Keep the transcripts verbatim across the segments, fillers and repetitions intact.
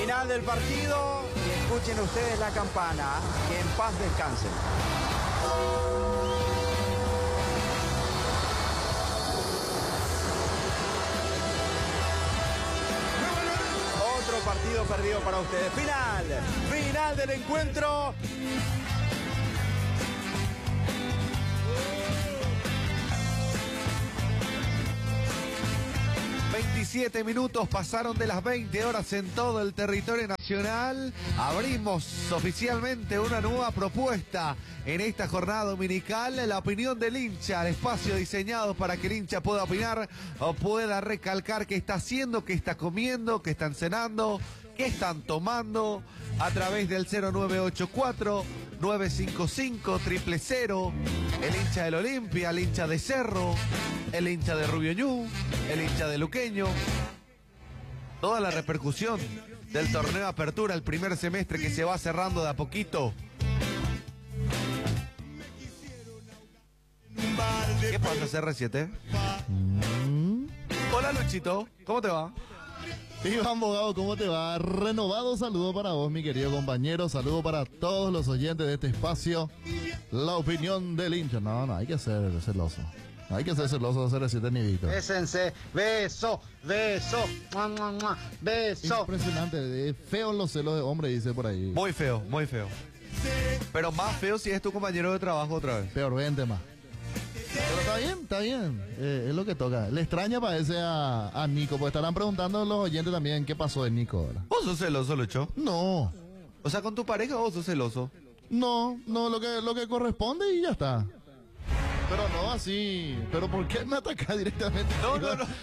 Final del partido y escuchen ustedes la campana. Que en paz descansen. Otro partido perdido para ustedes. Final, final del encuentro. veintisiete minutos pasaron de las veinte horas en todo el territorio nacional. Abrimos oficialmente una nueva propuesta en esta jornada dominical. La opinión del hincha, el espacio diseñado para que el hincha pueda opinar o pueda recalcar qué está haciendo, qué está comiendo, qué están cenando, qué están tomando, a través del cero nueve ocho cuatro, nueve cinco cinco, cero cero cero. El hincha del Olimpia, el hincha de Cerro, el hincha de Rubio Ñu, el hincha de Luqueño. Toda la repercusión del torneo Apertura, el primer semestre que se va cerrando de a poquito. ¿Qué pasa, C R siete? Mm. Hola, Luchito, ¿cómo te va? Iván Bogado, ¿cómo te va? Renovado saludo para vos, mi querido compañero. Saludo para todos los oyentes de este espacio. La opinión del hincha. No, no, hay que ser celoso. No hay que ser celoso de C R siete ni Víctor. Bésense, beso, beso, mua, mua, mua, beso. Impresionante, feos los celos de hombre, dice por ahí. Muy feo, muy feo. Pero más feo si es tu compañero de trabajo otra vez. Peor, vente más. Pero está bien, está bien, eh, es lo que toca. Le extraña parece a, a Nico, porque estarán preguntando los oyentes también qué pasó de Nico ahora. ¿Vos sos celoso, Lucho? No. O sea, ¿con tu pareja vos sos celoso? No, no, lo que, lo que corresponde y ya está. Pero no así. ¿Pero por qué me ataca directamente? No, no, no.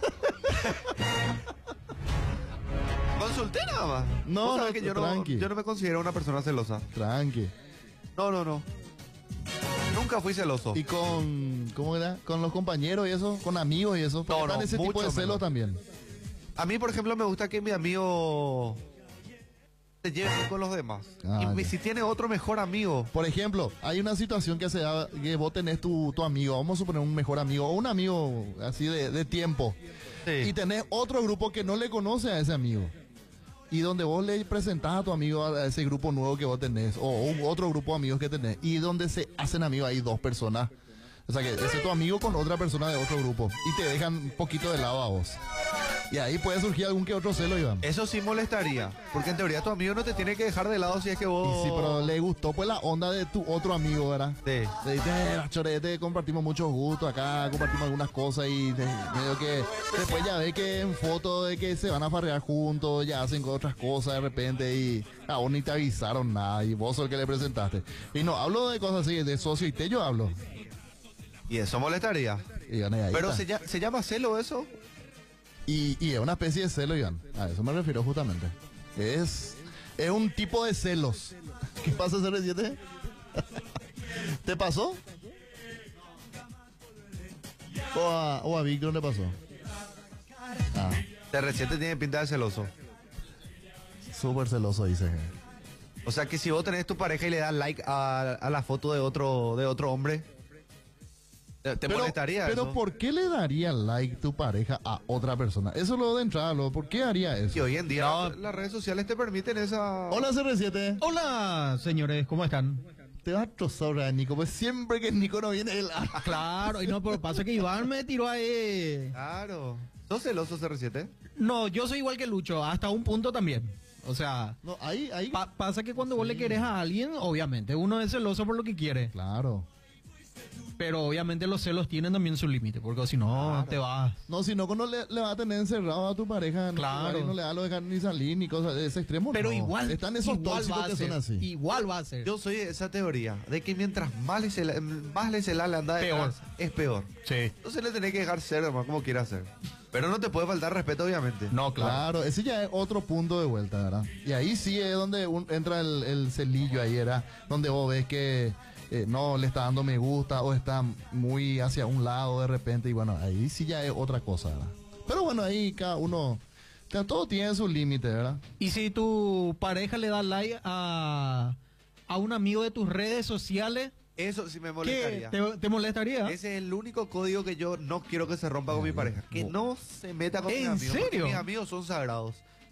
Consulté nada más. No, no, que yo no, yo no me considero una persona celosa. Tranqui. No, no, no. Nunca fui celoso. ¿Y con, cómo era? ¿Con los compañeros y eso? ¿Con amigos y eso? No, no, ese tipo de celos menos. También. A mí, por ejemplo, me gusta que mi amigo se lleve con los demás. Ah, y si tiene otro mejor amigo. Por ejemplo, hay una situación que se da, que vos tenés tu, tu amigo, vamos a suponer un mejor amigo, o un amigo así de, de tiempo. Sí. Y tenés otro grupo que no le conoce a ese amigo. Y donde vos le presentás a tu amigo a ese grupo nuevo que vos tenés, o un otro grupo de amigos que tenés, y donde se hacen amigos hay dos personas. O sea que ese es tu amigo con otra persona de otro grupo, y te dejan un poquito de lado a vos. Y ahí puede surgir algún que otro celo, Iván. Eso sí molestaría, porque en teoría tu amigo no te tiene que dejar de lado si es que vos... Y sí, pero le gustó pues la onda de tu otro amigo, ¿verdad? Sí. Le dices, eh, chorete, compartimos muchos gustos acá, compartimos algunas cosas y de, medio que después ya ve que en fotos de que se van a farrear juntos, ya hacen otras cosas de repente y a vos ni te avisaron nada y vos sos el que le presentaste. Y no, hablo de cosas así, de socio y te yo hablo. Y eso molestaría. Y, bueno, y ahí pero está. se, llama, ¿se llama celo eso? Y, y es una especie de celo, Iván. A eso me refiero justamente. Es, es un tipo de celos. ¿Qué pasa, C R siete? ¿Te pasó? ¿O a, o a Víctor le pasó? Ah, C R siete tiene pinta de celoso. súper celoso, dice. O sea que si vos tenés tu pareja y le das like a, a la foto de otro, de otro hombre, ¿te, te pero, molestaría pero eso? ¿por qué le daría like tu pareja a otra persona? Eso lo de entrada, lo, ¿por qué haría eso? Y hoy en día No. las redes sociales te permiten esa... Hola, C R siete. Hola, señores, ¿cómo están? Te vas a trozar a Nico, pues siempre que Nico no viene él. Claro, y no, pero pasa que Iván me tiró ahí. Claro. ¿Sos celoso, C R siete? No, yo soy igual que Lucho, hasta un punto también. O sea, No, ahí, ahí. pa- pasa que cuando vos le querés a alguien, obviamente, uno es celoso por lo que quiere. Claro. Pero obviamente los celos tienen también su límite, porque si no, te vas. No, si no, no le, le va a tener encerrado a tu pareja. No, Claro. no le va a lo dejar ni salir ni cosas de ese extremo. Pero no. igual, Están esos igual tóxicos va a que ser, son así. Igual va a ser. Yo soy de esa teoría, de que mientras más le cela, más le, cela le anda Peor. detrás, es peor. Sí. Entonces le tenés que dejar ser, hermano, como quiera hacer. Pero no te puede faltar respeto, obviamente. No, claro. Claro, ese ya es otro punto de vuelta, ¿verdad? Y ahí sí es donde un- entra el, el celillo ahí, ¿verdad? Donde vos ves que eh, no le está dando me gusta o está muy hacia un lado de repente y bueno, ahí sí ya es otra cosa, ¿verdad? Pero bueno, ahí cada uno, cada- todo tiene su límite, ¿verdad? Y si tu pareja le da like a, a un amigo de tus redes sociales, Eso sí me ¿qué? molestaría. ¿Te, te molestaría? Ese es el único código que yo no quiero que se rompa con mi pareja. Que no se meta con mis ¿En amigos. porque serio? Mis amigos son sagrados.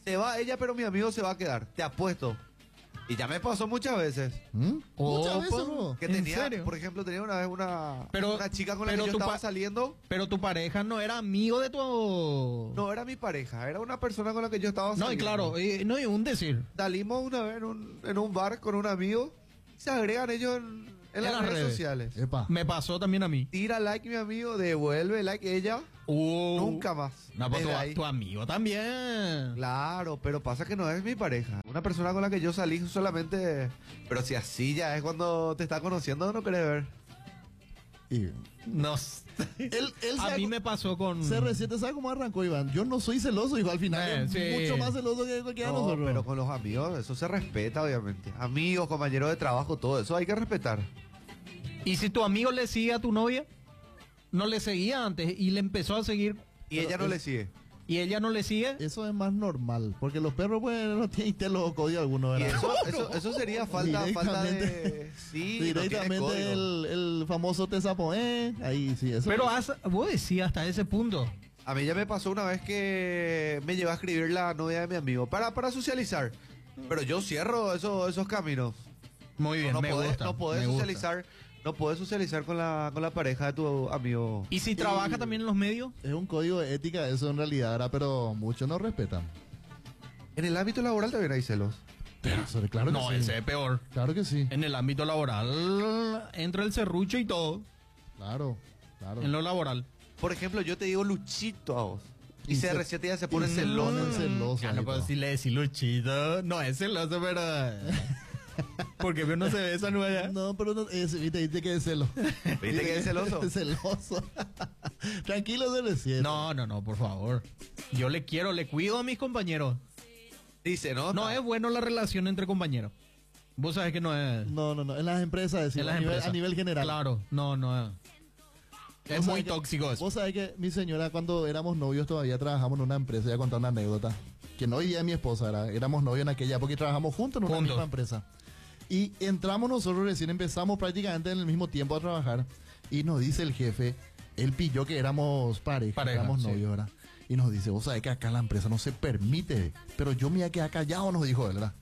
Se va ella, pero mi amigo se va a quedar. Te apuesto. Y ya me pasó muchas veces. ¿Mm? Muchas Opa. veces, bro. Que ¿En tenía, serio? por ejemplo, tenía una vez una, Pero- una chica con la que pero yo tu estaba pa- saliendo. Pero tu pareja no era amigo de tu... No era mi pareja, era una persona con la que yo estaba saliendo. No, y claro, y, no, y un decir. Salimos una vez en un, en un bar con un amigo. Se agregan ellos en, en las, redes, sociales. Epa. Me pasó también a mí. Tira like mi amigo, devuelve like ella. Uh, Nunca más. No, pues Desde tu, ahí. tu amigo también. Claro, pero pasa que no es mi pareja. Una persona con la que yo salí solamente. Pero si así ya es cuando te está conociendo, no querés ver. Y No sé. él, él A se mí ac- me pasó con... C R siete, ¿sabe cómo arrancó, Iván? Yo no soy celoso, igual al final Eh, es sí. mucho más celoso que cualquiera de No, nosotros. pero con los amigos, eso se respeta, obviamente. Amigos, compañeros de trabajo, todo eso hay que respetar. ¿Y si tu amigo le sigue a tu novia? No le seguía antes y le empezó a seguir Y Pero ella no es- le sigue. y ella no le sigue. Eso es más normal, porque los perros pues no tienen los códigos algunos, Y ¿verdad? eso, eso, eso sería falta, falta de. Sí, no tiene Directamente código. el, el famoso te sapo, ¿eh? Ahí sí, eso. Pero has- vos decías hasta ese punto. A mí ya me pasó una vez que me llevó a escribir la novia de mi amigo para, para socializar. Pero yo cierro esos, esos caminos. Muy bien, no me podés, gusta. no podés me gusta. socializar, no podés socializar con la, con la pareja de tu amigo. ¿Y si trabaja también en los medios? Es un código de ética eso en realidad, ¿verdad? Pero muchos no respetan. En el ámbito laboral también hay celos. Pero, eso, claro que No, sí. ese es peor. Claro que sí. En el ámbito laboral entra el serrucho y todo. Claro, claro. En lo laboral. Por ejemplo, yo te digo Luchito a vos. Y, Y C R se- siete ya se pone y se celoso. ponen celosos Ah, no ahí puedo todo. decirle decir Luchito. No es celoso, pero. Porque uno se ve esa nueva. No, pero no, es, viste, viste que es celo. ¿Viste que es celoso? Es celoso. Tranquilo, C R siete. No, no, no, por favor. Yo le quiero, le cuido a mis compañeros. Dice, ¿no? No Está- es bueno la relación entre compañeros. Vos sabés que no es. No, no, no. En las empresas, decimos, en las a, nivel, empresas. a nivel general. Claro, no, no es. Es Vos muy sabés que- tóxico eso. Vos sabés que mi señora, cuando éramos novios, todavía trabajamos en una empresa. Voy a contar una anécdota. Que no hoy día es mi esposa, era, éramos novios en aquella época y trabajamos juntos en una Juntos. misma empresa. Y entramos nosotros recién, empezamos prácticamente en el mismo tiempo a trabajar. Y nos dice el jefe, él pilló que éramos pareja, Pareja, éramos sí. novios, ¿verdad? Y nos dice, vos sabés que acá en la empresa no se permite. Pero yo me voy a quedar callado, nos dijo él, ¿verdad?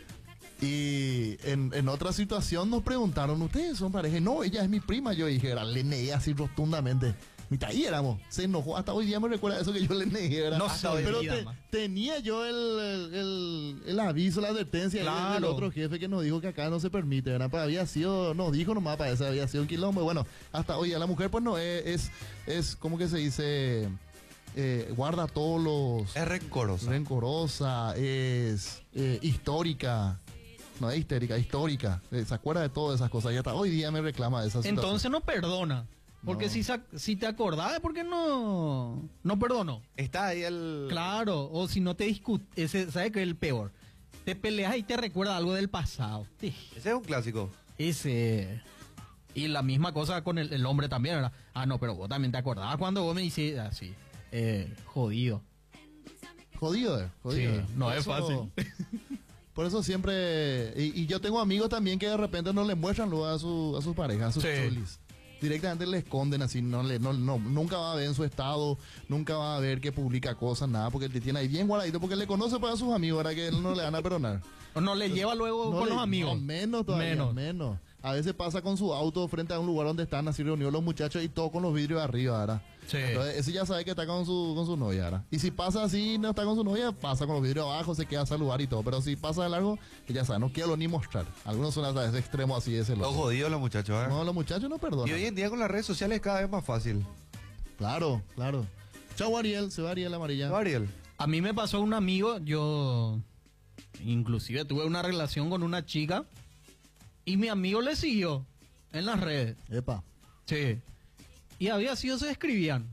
Y en, en otra situación nos preguntaron, ¿ustedes son pareja? No, ella es mi prima. Yo dije, ¿verdad? Le negué así rotundamente. Mira, ahí éramos. Se enojó. Hasta hoy día me recuerda eso que yo le negué, ¿verdad? No Hasta se hoy. Pero olvida, te- ma. tenía yo el, el, el- el aviso, la advertencia ahí del- del Claro. otro jefe que nos dijo que acá no se permite, ¿verdad? Pues había sido, nos dijo nomás para eso, había sido un quilombo. Bueno, hasta hoy día la mujer pues no es, es, es ¿cómo que se dice? Eh, guarda todos los... Es rencorosa. rencorosa, es eh, histórica. No es histérica, histórica. Eh, se acuerda de todas esas cosas y hasta hoy día me reclama de esas situaciones. Entonces no perdona. Porque No. si, sa- si te acordás, ¿por qué no, no perdono? Está ahí el. Claro, o si no te discutes, ¿sabes qué es el peor? Te peleas y te recuerda algo del pasado. Sí, Ese es un clásico. ese. Y la misma cosa con el, el hombre también, ¿verdad? Ah, no, pero vos también te acordabas cuando vos me hiciste así. Eh, jodido. Jodido, eh, jodido. Sí, eh. no Por es fácil. Por eso siempre... Y, y yo tengo amigos también que de repente no le muestran luego a, su, a sus parejas, a sus Sí. chulis. Directamente le esconden así, no le, no, no, nunca va a ver en su estado, nunca va a ver que publica cosas, nada, porque te tiene ahí bien guardadito, porque le conoce para sus amigos, ¿verdad? Que él no le van a perdonar. O no le lleva luego No con le- los amigos. no, menos todavía, Menos. menos. A veces pasa con su auto frente a un lugar donde están así reunidos los muchachos y todo con los vidrios arriba, ¿verdad? Sí. Entonces, ese ya sabe que está con su, con su novia, ¿verdad? Y si pasa así y no está con su novia, pasa con los vidrios abajo, se queda a saludar y todo. Pero si pasa de largo, que ya sabe, no quiero ni mostrar. Algunos son hasta ese extremo así de ese Los loco. jodidos los muchachos, ¿eh? No, los muchachos no Y perdonan. hoy en día con las redes sociales es cada vez más fácil. Claro, claro. Chau, Ariel, se va Ariel amarilla. ¿No, Ariel? A mí me pasó un amigo, yo inclusive tuve una relación con una chica y mi amigo le siguió en las redes. Epa. Sí. Y había sido, se escribían.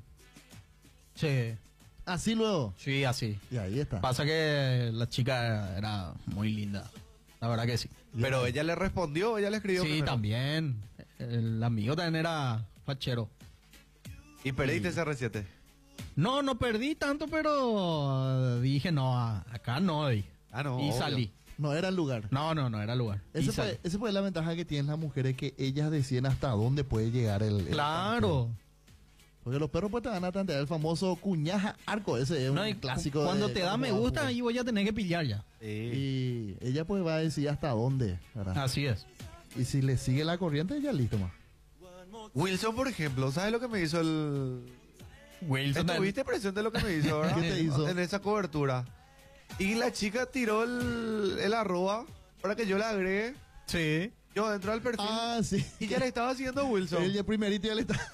Sí, Así luego. sí, así. Y ahí está. Pasa que la chica era muy linda. La verdad que sí. Pero ella le respondió, ella le escribió. Sí, primero. también. El amigo también era fachero. Y perdiste C R siete. No, no perdí tanto, pero dije, no, a- acá no. Y, Ah, no, y obvio. salí. No era el lugar. No, no, no era lugar. Y Ese salí. fue, ese fue la ventaja que tienen las mujeres, que ellas deciden hasta dónde puede llegar el... el- Claro. Porque los perros pues te van a tantear el famoso cuñaja arco, ese es un No, y clásico. cuando de- te da me cuando gusta, jugar. ahí voy a tener que pillar ya. Sí. Y ella pues va a decir hasta dónde, ¿verdad? Así es. Y si le sigue la corriente, ya listo más. Wilson, por ejemplo, ¿sabes lo que me hizo el... Wilson, Estuviste presente en lo que me hizo, ¿verdad? ¿Qué te hizo? En esa cobertura. Y la chica tiró el, el arroba para que yo la agregue. sí. Yo dentro del perfil. Ah, sí. Y ya le estaba haciendo Wilson. Él ya primerito ya le está.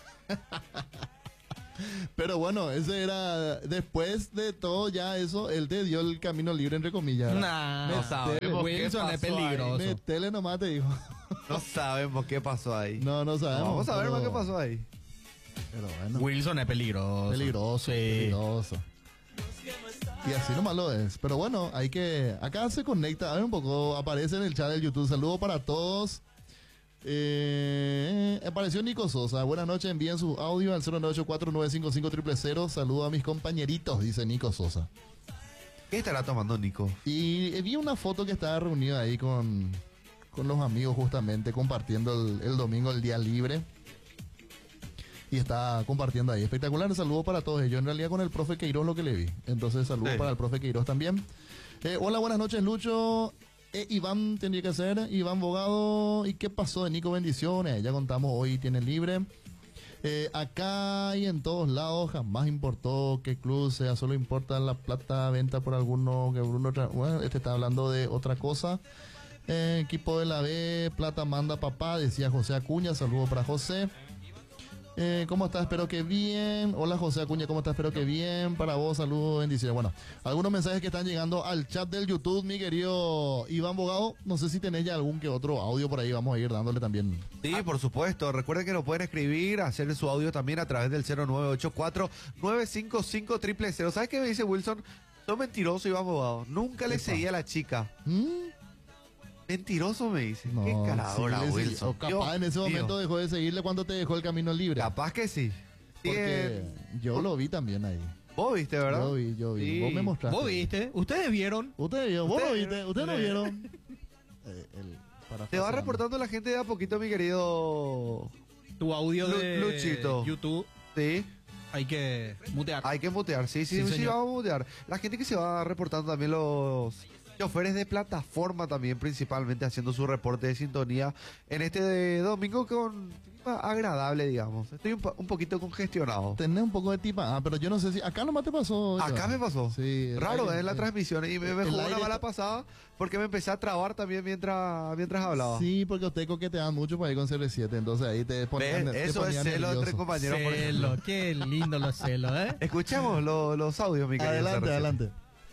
Pero bueno, ese era. Después de todo ya eso, él te dio el camino libre, entre comillas. ¿verdad? Nah, No sabemos qué Wilson es pasó ahí. peligroso. Metele nomás, te dijo. No sabemos qué pasó ahí. No, no sabemos. No, vamos a ver pero- más qué pasó ahí. Pero bueno. Wilson es peligroso. Peligroso, Sí. peligroso. Y así nomás lo es. Pero bueno, hay que... Acá se conecta, a ver un poco, aparece en el chat del YouTube. Saludos para todos. Eh, apareció Nico Sosa. Buenas noches, envíen su audio al cero nueve ocho cuatro nueve cinco cinco cero cero cero. Saludos a mis compañeritos, dice Nico Sosa. ¿Qué estará tomando Nico? Y eh, vi una foto que estaba reunido ahí con, con los amigos justamente, compartiendo el, el domingo, el día libre. Y está compartiendo ahí. Espectacular, saludo para todos ellos. En realidad con el profe Queiroz lo que le vi. Entonces saludos Sí. para el profe Queiroz también. Eh, hola, buenas noches, Lucho. Eh, Iván tendría que ser, Iván Bogado. ¿Y qué pasó de Nico? Bendiciones. Ya contamos, hoy tiene libre. Eh, acá y en todos lados jamás importó qué club sea, solo importa la plata, venta por alguno, que Bruno, tra- bueno, este está hablando de otra cosa. Eh, equipo de la B, plata manda papá, decía José Acuña, saludo para José. Eh, ¿Cómo estás? Espero que bien. Hola José Acuña, ¿cómo estás? Espero que bien. Para vos, saludos, bendiciones. Bueno, algunos mensajes que están llegando al chat del YouTube, mi querido Iván Bogado. No sé si tenés ya algún que otro audio por ahí, vamos a ir dándole también. Sí, por supuesto. Recuerden que nos pueden escribir, hacer su audio también a través del cero nueve ocho cuatro nueve cinco cinco cero cero cero. ¿Sabes qué me dice Wilson? Son mentiroso, Iván Bogado. Nunca le Epa. seguía a la chica. ¿Mm? Mentiroso me dice. No, Qué caladora, sí, le- Wilson. o capaz Dios en ese mío. momento dejó de seguirle cuando te dejó el camino libre. Capaz que sí. Porque Sí, yo lo vi también ahí. vos viste, ¿verdad? Yo vi, yo vi. Sí. Vos me mostraste. ¿Vos viste? ¿Ustedes vieron? Ustedes vieron, vos lo Ustedes- viste, ustedes no le- vieron. Eh, el- Te va parafraseando. reportando la gente de a poquito, mi querido. Tu audio Lu- de Luchito. YouTube Sí. hay que mutear. Hay que mutear, sí, sí, Sí, sí, señor. vamos a mutear. La gente que se va reportando también, los choferes de plataforma también, principalmente haciendo su reporte de sintonía en este de domingo con clima agradable, digamos. Estoy un, po- un poquito congestionado. Tenés un poco de tipa, ah, pero yo no sé si acá nomás te pasó. Acá Iván. me pasó. Sí, el Raro, aire- en la el- transmisión. Y me, me el jugó aire una mala está- pasada porque me empecé a trabar también mientras, mientras hablaba. Sí, porque usted coqueteaba mucho por ahí con C R siete, entonces ahí te ponían. ¿Ves? te Eso es ponían celo entre nervioso. compañeros. por ejemplo. Celo, qué lindo los celos, ¿eh? Escuchemos lo- los audios, mi querido Adelante, C R siete. adelante.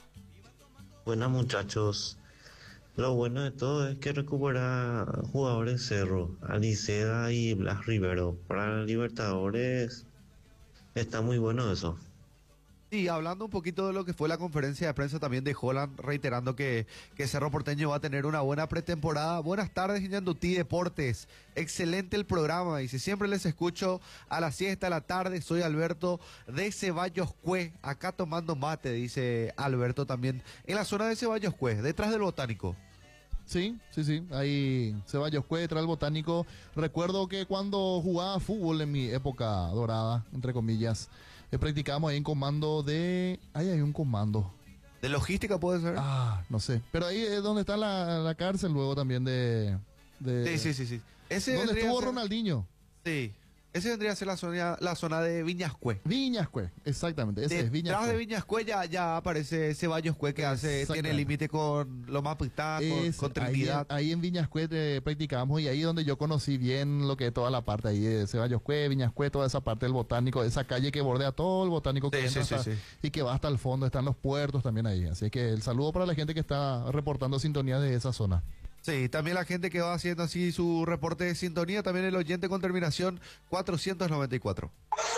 Buenas muchachos. Lo bueno de todo es que recupera jugadores Cerro, Aliceda y Blas Rivero. Para Libertadores está muy bueno eso. Sí, hablando un poquito de lo que fue la conferencia de prensa también de Holland, reiterando que, que Cerro Porteño va a tener una buena pretemporada. Buenas tardes, Iñandutí Deportes. Excelente el programa. Dice, siempre les escucho a la siesta, a la tarde. Soy Alberto de Ceballos Cue, acá tomando mate, dice Alberto también. En la zona de Ceballos Cue, detrás del Botánico. Sí, sí, sí. Ahí Ceballos Cue, detrás del Botánico. Recuerdo que cuando jugaba fútbol en mi época dorada, entre comillas, eh, practicábamos ahí en comando de. Ahí hay un comando. ¿De logística puede ser? Ah, no sé. Pero ahí es donde está la, la cárcel luego también de. de sí, sí, sí, sí. Ese ¿Dónde vendría a estuvo ser- Ronaldinho? Sí. Ese vendría a ser la zona, la zona de Viñascue. Viñascue, exactamente. Ese es Detrás Viñascue. de Viñascue ya, ya aparece Ceballos Cue, que hace, Exactamente. tiene límite con Lomapitá, con, Es- con ahí, Trinidad. en- ahí en Viñascue eh, practicábamos y ahí donde yo conocí bien lo que es toda la parte ahí de Ceballos Cue, Viñascue, toda esa parte del botánico, esa calle que bordea todo el botánico que Sí, entra sí, sí, hasta- sí. y que va hasta el fondo, están los puertos también ahí. Así que el saludo para la gente que está reportando sintonía de esa zona. Sí, también la gente que va haciendo así su reporte de sintonía, también el oyente con terminación cuatrocientos noventa y cuatro.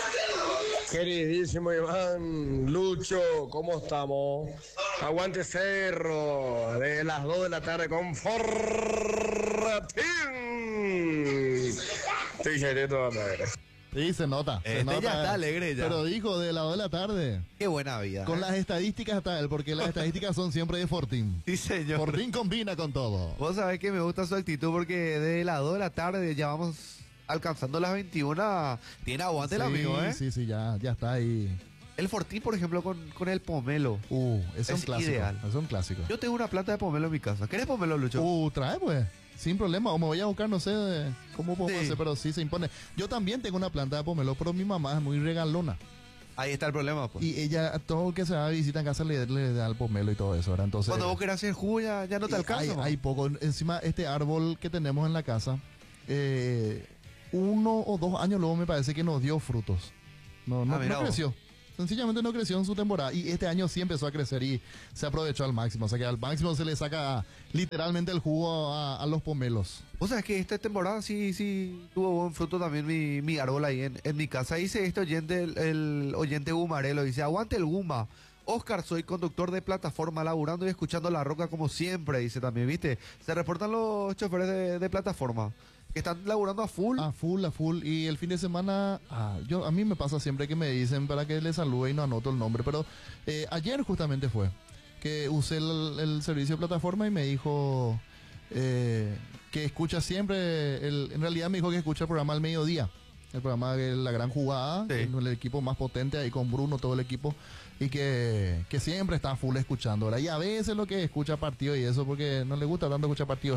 Queridísimo Iván, Lucho, ¿cómo estamos? Aguante Cerro, de las dos de la tarde con Fortín. Estoy queriendo toda madre. Sí, se nota. se Este nota, ya está eh. alegre ya. Pero dijo de las dos de la tarde. Qué buena vida. Con ¿eh? las estadísticas está él, porque las estadísticas son siempre de Fortín. Sí, señor. Fortín combina con todo. Vos sabés que me gusta su actitud porque de las dos de la tarde ya vamos alcanzando las veintiuna, tiene aguante el Sí, amigo, ¿eh? Sí, sí, ya, ya está ahí. El Fortín, por ejemplo, con, con el pomelo. Uh, ese es Es un clásico. ideal. ese Es un clásico. Yo tengo una planta de pomelo en mi casa. ¿Querés pomelo, Lucho? Uh, trae pues. Sin problema. O me voy a buscar, no sé eh, cómo puedo Sí. hacer, pero sí se impone. Yo también tengo una planta de pomelo, pero mi mamá es muy regalona. Ahí está el problema, pues. Y ella, a todo el que se va a visita en casa le, le da el pomelo y todo eso, ¿verdad? Entonces. Cuando vos querés hacer jugo ya, ya no te y alcanza. Hay, man. hay poco. Encima, este árbol que tenemos en la casa, eh, uno o dos años luego me parece que nos dio frutos. No, no, Ah, mira no vos. creció. Sencillamente no creció en su temporada. Y este año sí empezó a crecer y se aprovechó al máximo. O sea que al máximo se le saca literalmente el jugo a, a los pomelos. O sea, es que esta temporada sí, sí tuvo buen fruto también mi, mi árbol ahí en, en mi casa. Dice este oyente, el, el oyente Gumarelo, dice, aguante el Guma. Oscar, soy conductor de plataforma, laburando y escuchando La Roca como siempre, dice también, ¿viste? Se reportan los choferes de, de plataforma, que están laburando a full. A full, a full. Y el fin de semana, ah, yo a mí me pasa siempre que me dicen para que les salude y no anoto el nombre. Pero eh, ayer justamente fue que usé el, el servicio de plataforma y me dijo eh, que escucha siempre, el, en realidad me dijo que escucha el programa al mediodía. El programa de La Gran Jugada, Sí. que es el equipo más potente ahí con Bruno, todo el equipo, y que, que siempre está full escuchando. ¿verdad? Y a veces lo que escucha partido y eso, porque no le gusta tanto escuchar partidos.